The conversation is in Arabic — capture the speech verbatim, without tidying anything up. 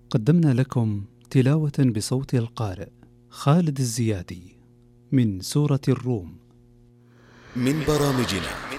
قدمنا لكم تلاوة بصوت القارئ خالد الزيادي من سورة الروم. من برامجنا